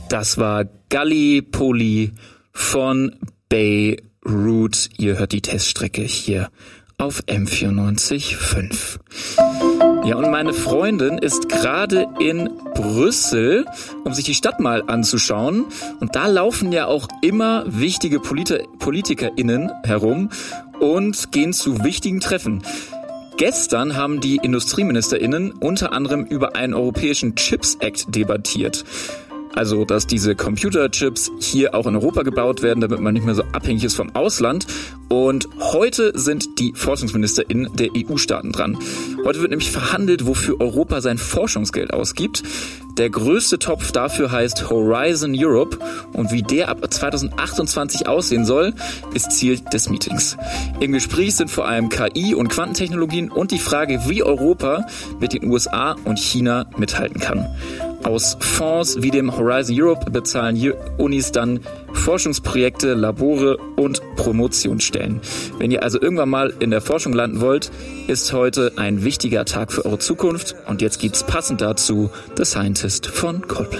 Das war Gallipoli von Beirut. Ihr hört die Teststrecke hier auf M94.5. Ja, und meine Freundin ist gerade in Brüssel, um sich die Stadt mal anzuschauen. Und da laufen ja auch immer wichtige PolitikerInnen herum und gehen zu wichtigen Treffen. Gestern haben die IndustrieministerInnen unter anderem über einen europäischen Chips Act debattiert. Also, dass diese Computerchips hier auch in Europa gebaut werden, damit man nicht mehr so abhängig ist vom Ausland. Und heute sind die ForschungsministerInnen der EU-Staaten dran. Heute wird nämlich verhandelt, wofür Europa sein Forschungsgeld ausgibt. Der größte Topf dafür heißt Horizon Europe. Und wie der ab 2028 aussehen soll, ist Ziel des Meetings. Im Gespräch sind vor allem KI und Quantentechnologien und die Frage, wie Europa mit den USA und China mithalten kann. Aus Fonds wie dem Horizon Europe bezahlen hier Unis dann Forschungsprojekte, Labore und Promotionsstellen. Wenn ihr also irgendwann mal in der Forschung landen wollt, ist heute ein wichtiger Tag für eure Zukunft. Und jetzt gibt's passend dazu The Scientist von Coldplay.